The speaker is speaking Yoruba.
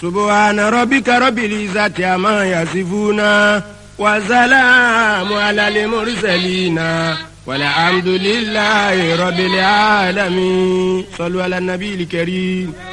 subhana rabbika rabbil izzati amma yasifuna wa salamun alal mursalina walhamdulillahi rabbil alamin. Sallu ala nabiyil karim.